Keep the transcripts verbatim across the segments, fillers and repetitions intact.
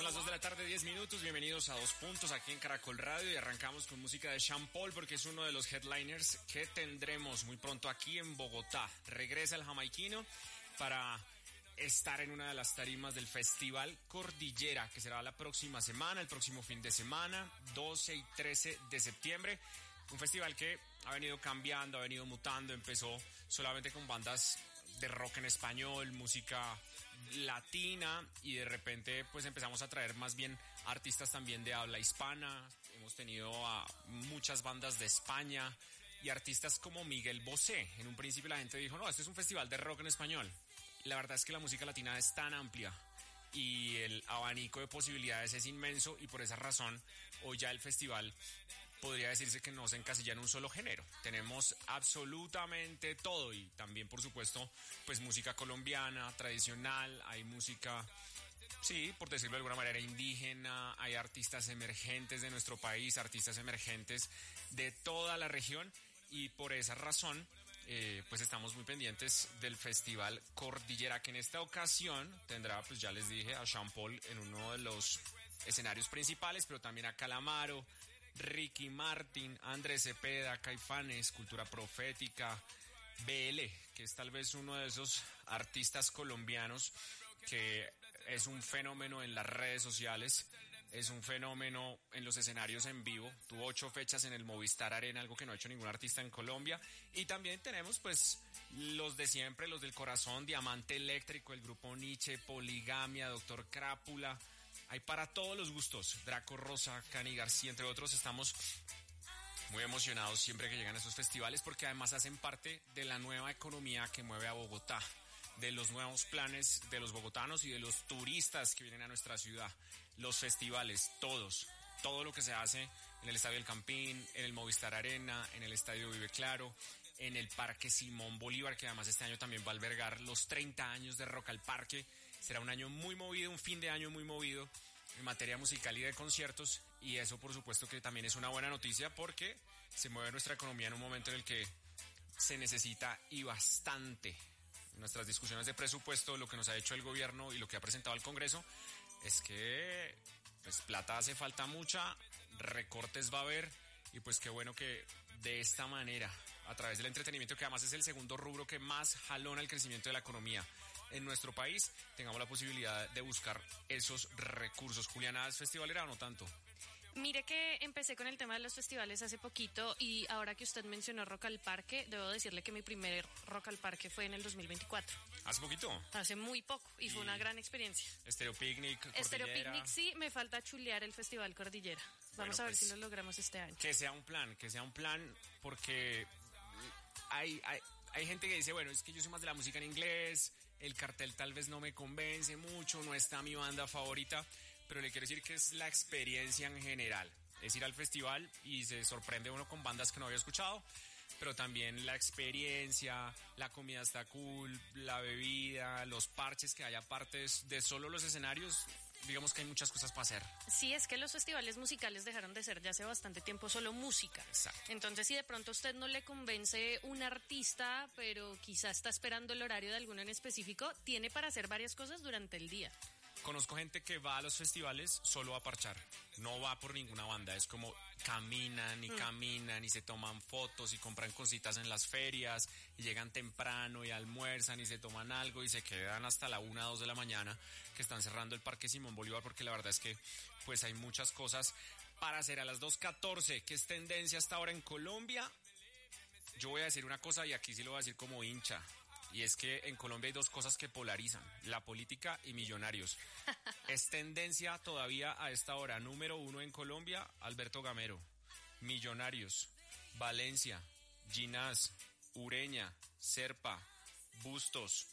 Son las dos de la tarde, diez minutos. Bienvenidos a Dos Puntos aquí en Caracol Radio y arrancamos con música de Sean Paul porque es uno de los headliners que tendremos muy pronto aquí en Bogotá. Regresa el jamaiquino para estar en una de las tarimas del Festival Cordillera, que será la próxima semana, el próximo fin de semana, doce y trece de septiembre. Un festival que ha venido cambiando, ha venido mutando, empezó solamente con bandas de rock en español, música latina, y de repente pues empezamos a traer más bien artistas también de habla hispana. Hemos tenido a muchas bandas de España y artistas como Miguel Bosé. En un principio la gente dijo, no, este es un festival de rock en español. La verdad es que la música latina es tan amplia y el abanico de posibilidades es inmenso, y por esa razón hoy ya el festival podría decirse que no se encasilla en un solo género. Tenemos absolutamente todo, y también por supuesto pues música colombiana tradicional, hay música, sí, por decirlo de alguna manera, indígena, hay artistas emergentes de nuestro país, artistas emergentes de toda la región, y por esa razón Eh, pues estamos muy pendientes del Festival Cordillera, que en esta ocasión tendrá, pues ya les dije, a Sean Paul en uno de los escenarios principales, pero también a Calamaro, Ricky Martin, Andrés Cepeda, Caifanes, Cultura Profética, B L, que es tal vez uno de esos artistas colombianos que es un fenómeno en las redes sociales, es un fenómeno en los escenarios en vivo. Tuvo ocho fechas en el Movistar Arena, algo que no ha hecho ningún artista en Colombia. Y también tenemos pues los de siempre, los del corazón, Diamante Eléctrico, el grupo Nietzsche, Poligamia, Doctor Crápula. Hay para todos los gustos. Draco Rosa, Cani García, entre otros. Estamos muy emocionados siempre que llegan a estos festivales, porque además hacen parte de la nueva economía que mueve a Bogotá, de los nuevos planes de los bogotanos y de los turistas que vienen a nuestra ciudad. Los festivales, todos, todo lo que se hace en el Estadio El Campín, en el Movistar Arena, en el Estadio Vive Claro, en el Parque Simón Bolívar, que además este año también va a albergar los treinta años de Rock al Parque. Será un año muy movido, un fin de año muy movido en materia musical y de conciertos, y eso por supuesto que también es una buena noticia, porque se mueve nuestra economía en un momento en el que se necesita, y bastante. Nuestras discusiones de presupuesto, lo que nos ha hecho el gobierno y lo que ha presentado el Congreso es que pues plata hace falta mucha, recortes va a haber, y pues qué bueno que de esta manera, a través del entretenimiento, que además es el segundo rubro que más jalona el crecimiento de la economía en nuestro país, tengamos la posibilidad de buscar esos recursos. Juliana, ¿es festivalera o no tanto? Mire que empecé con el tema de los festivales hace poquito, y ahora que usted mencionó Rock al Parque, debo decirle que mi primer Rock al Parque fue en el dos mil veinticuatro. ¿Hace poquito? Hace muy poco, y, y fue una gran experiencia. Estéreo Picnic, Cordillera. Estéreo Picnic, sí, me falta chulear el Festival Cordillera. Vamos bueno, a ver pues, si lo logramos este año. Que sea un plan, que sea un plan, porque hay... hay Hay gente que dice, bueno, es que yo soy más de la música en inglés, el cartel tal vez no me convence mucho, no está mi banda favorita, pero le quiero decir que es la experiencia en general. Es ir al festival y se sorprende uno con bandas que no había escuchado, pero también la experiencia, la comida está cool, la bebida, los parches que hay aparte de solo los escenarios. Digamos que hay muchas cosas para hacer. Sí, es que los festivales musicales dejaron de ser ya hace bastante tiempo solo música. Exacto. Entonces, si de pronto a usted no le convence un artista, pero quizá está esperando el horario de alguno en específico, tiene para hacer varias cosas durante el día. Conozco gente que va a los festivales solo a parchar, no va por ninguna banda, es como caminan y mm. caminan y se toman fotos y compran cositas en las ferias y llegan temprano y almuerzan y se toman algo y se quedan hasta la una, dos de la mañana, que están cerrando el Parque Simón Bolívar, porque la verdad es que pues hay muchas cosas para hacer. A las dos catorce, que es tendencia hasta ahora en Colombia, yo voy a decir una cosa, y aquí sí lo voy a decir como hincha. Y es que en Colombia hay dos cosas que polarizan, la política y Millonarios. Es tendencia todavía a esta hora, número uno en Colombia, Alberto Gamero. Millonarios, Valencia, Ginás, Ureña, Serpa, Bustos.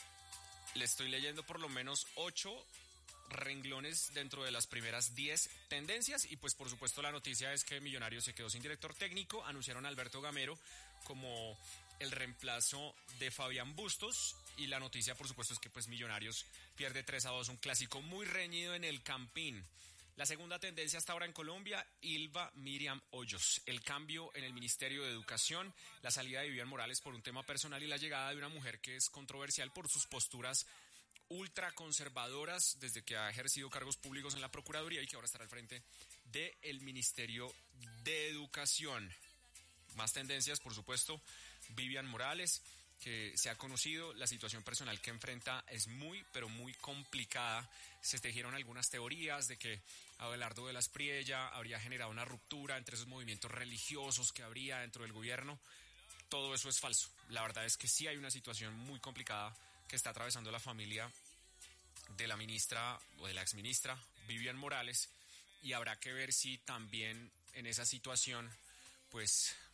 Le estoy leyendo por lo menos ocho renglones dentro de las primeras diez tendencias, y pues por supuesto la noticia es que Millonarios se quedó sin director técnico. Anunciaron a Alberto Gamero como el reemplazo de Fabián Bustos, y la noticia por supuesto es que pues Millonarios pierde tres a dos, un clásico muy reñido en el Campín. La segunda tendencia hasta ahora en Colombia, Ilva Miriam Hoyos, el cambio en el Ministerio de Educación, la salida de Vivian Morales por un tema personal y la llegada de una mujer que es controversial por sus posturas ultraconservadoras desde que ha ejercido cargos públicos en la Procuraduría y que ahora estará al frente del Ministerio de Educación. Más tendencias, por supuesto, Vivian Morales, que se ha conocido, la situación personal que enfrenta es muy, pero muy complicada. Se tejieron algunas teorías de que Abelardo de la Espriella habría generado una ruptura entre esos movimientos religiosos que habría dentro del gobierno. Todo eso es falso. La verdad es que sí hay una situación muy complicada que está atravesando la familia de la ministra o de la exministra Vivian Morales, y habrá que ver si también en esa situación pues